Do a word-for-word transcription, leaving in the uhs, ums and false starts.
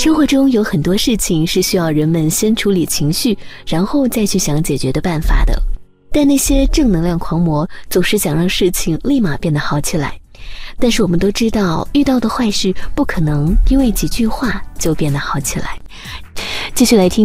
生活中有很多事情是需要人们先处理情绪，然后再去想解决的办法的。但那些正能量狂魔总是想让事情立马变得好起来。但是我们都知道，遇到的坏事不可能因为几句话就变得好起来。继续来听